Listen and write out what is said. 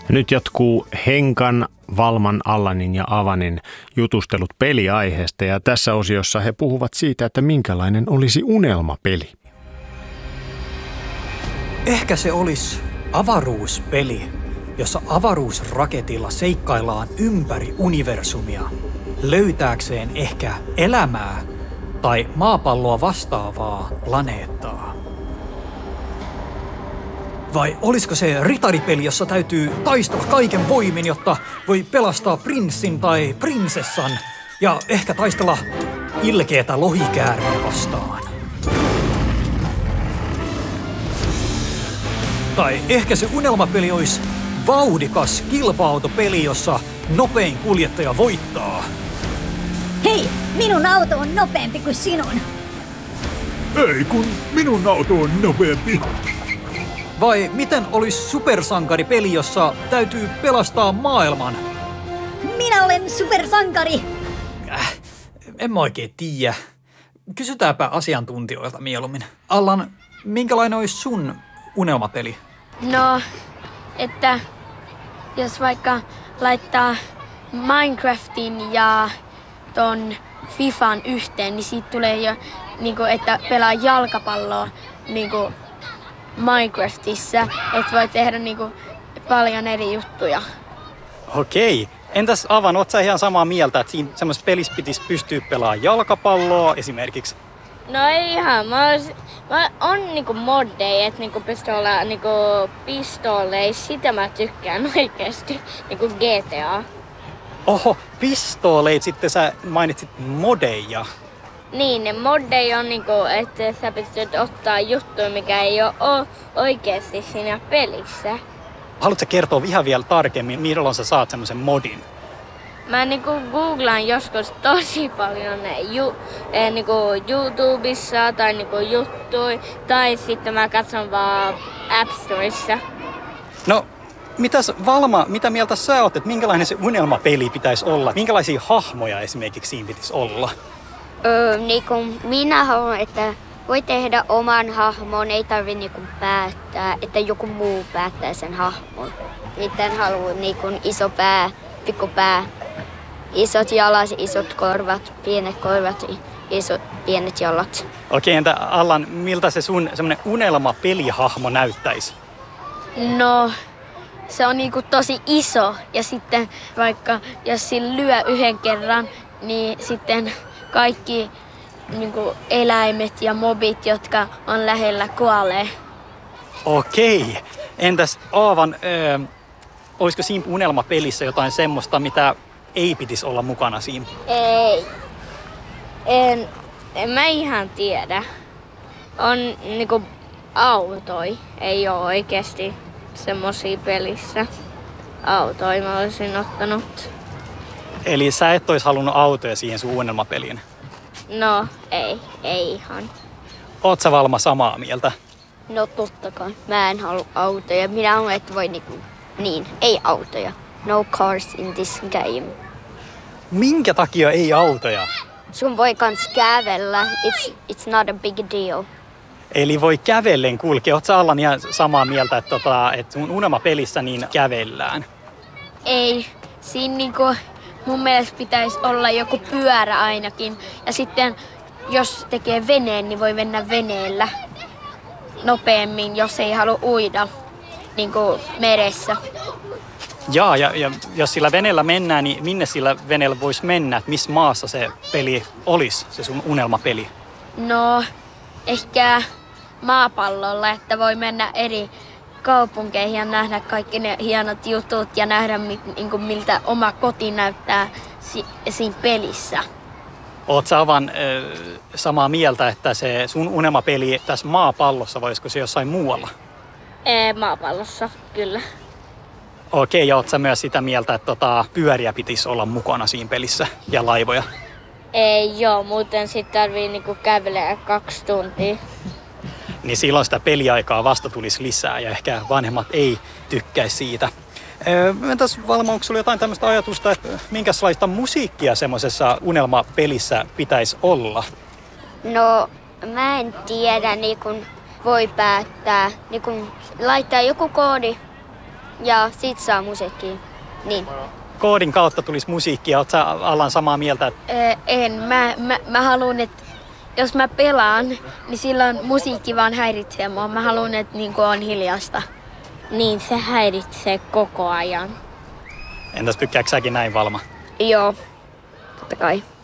Nyt jatkuu Henkan, Valman, Allanin ja Avanin jutustelut peliaiheesta ja tässä osiossa he puhuvat siitä, että minkälainen olisi unelmapeli. Ehkä se olisi avaruuspeli, jossa avaruusraketilla seikkaillaan ympäri universumia, löytääkseen ehkä elämää tai maapalloa vastaavaa planeettaa. Vai olisiko se ritaripeli, jossa täytyy taistella kaiken voimin, jotta voi pelastaa prinssin tai prinsessan ja ehkä taistella ilkeätä lohikäärmeä vastaan? Tai ehkä se unelmapeli olisi vauhdikas kilpa-autopeli, jossa nopein kuljettaja voittaa. Hei, minun auto on nopeampi kuin sinun. Ei, kun minun auto on nopeampi. Vai miten olisi supersankaripeli, jossa täytyy pelastaa maailman? Minä olen supersankari. En mä oikein tiedä. Kysytäänpä asiantuntijoilta mieluummin. Allan, minkälainen olisi sun unelmapeli? No, että jos vaikka laittaa Minecraftin ja ton Fifan yhteen, niin siitä tulee jo, niinku, että pelaa jalkapalloa niinku Minecraftissa, että voi tehdä niinku paljon eri juttuja. Okei. Entäs Avan, oot sä ihan samaa mieltä, että siinä semmoisessa pelissä pitäisi pystyä pelaamaan jalkapalloa esimerkiksi? No ei ihan. On niinku moddeja, että niinku pystyy olla niinku pistooleja. Sitä mä tykkään oikeesti. Niinku GTA. Oho, pistooleita, sitten sä mainitsit modeja. Niin, ne moddeja on niinku, että sä pystyt ottaa juttuja, mikä ei oo oikeesti siinä pelissä. Haluatko kertoa ihan vielä tarkemmin, milloin sä saat semmoisen modin? Mä niinku googlaan joskus tosi paljon niinku YouTubessa tai niinku juttuja. Tai sitten mä katson vaan App Storessa. No, mitäs Valma, mitä mieltä sä oot, että minkälainen se unelmapeli pitäisi olla? Minkälaisia hahmoja esimerkiksi siinä pitäisi olla? Niinku minä haluan, että voi tehdä oman hahmon, ei tarvitse niinku päättää, että joku muu päättää sen hahmon. Miten haluan niinku iso pää, pikku pää, isot jalat, isot korvat, pienet jalat. Okei, entä Allan, miltä se sun semmoinen unelmapelihahmo näyttäisi? No, se on niinku tosi iso ja sitten vaikka jos sillä lyö yhden kerran, niin sitten kaikki niinku eläimet ja mobit, jotka on lähellä, kuolee. Okei. Entäs Aavan, olisiko siinä unelmapelissä jotain semmoista, mitä ei pitisi olla mukana siinä? Ei. En mä ihan tiedä. On niinku autoi. Ei oo oikeesti semmosia pelissä. Autoi mä olisin ottanut. Eli sä et ois halunnut autoja siihen sun unelmapeliin? No, ei ihan. Oot sä Valma samaa mieltä? No totta kai. Mä en halua autoja. Minä haluan, että voi ei autoja. No cars in this game. Minkä takia ei autoja? Sun voi kans kävellä. It's not a big deal. Eli voi kävellen kulkea. Oot sä Allan ihan samaa mieltä, että sun unelmapelissä niin kävellään? Ei. Siinä niinku mun mielestä pitäisi olla joku pyörä ainakin. Ja sitten jos tekee veneen, niin voi mennä veneellä nopeammin, jos ei halua uida niinku meressä. Jaa, ja jos sillä veneellä mennään, niin minne sillä veneellä voisi mennä? Että missä maassa se peli olisi, se sun unelmapeli? No, ehkä maapallolla, että voi mennä eri kaupunkeihin ja nähdä kaikki ne hienot jutut ja nähdä miltä oma koti näyttää siinä pelissä. Oot sä Avan samaa mieltä, että se sun unelmapeli tässä maapallossa, voisiko se jossain muualla? Maapallossa, kyllä. Okei, ja oot sä myös sitä mieltä, että pyöriä pitäisi olla mukana siinä pelissä ja laivoja? Ei joo, muuten sit tarvii niinku kävellä 2 tuntia. Niin silloin sitä peliaikaa vasta tulisi lisää ja ehkä vanhemmat ei tykkäisi siitä. Entäs Valma, onko sulla jotain tämmöistä ajatusta, että minkälaista musiikkia semmoisessa unelmapelissä pitäisi olla? No, mä en tiedä, niin kun voi päättää, niin kun laittaa joku koodi ja sit saa musiikkia. Niin. Koodin kautta tulisi musiikkia. Oletko sä Allan samaa mieltä? En. Mä haluan, että jos mä pelaan, niin silloin musiikki vaan häiritsee mua. Mä haluan, että niinku on hiljasta. Niin, se häiritsee koko ajan. Entäs tykkääksä säkin näin, Valma? Joo, totta kai.